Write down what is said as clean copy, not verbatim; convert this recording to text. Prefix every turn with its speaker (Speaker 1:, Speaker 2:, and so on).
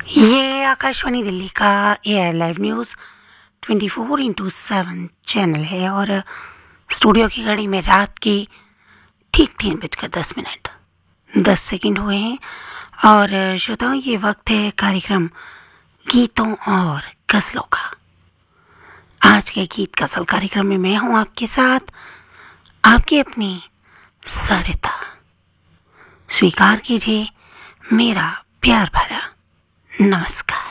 Speaker 1: ये आकाशवाणी दिल्ली का AI live news 24x7 channel है और स्टूडियो की घड़ी में रात के ठीक 3:10 10 हुए हैं। और श्रोताओं, ये वक्त है कार्यक्रम गीतों और गज़लों का। आज के गीत गज़ल कार्यक्रम में मैं हूं आपके साथ, आपकी अपनी सरिता। स्वीकार कीजिए मेरा प्यार भरा नमस्कार।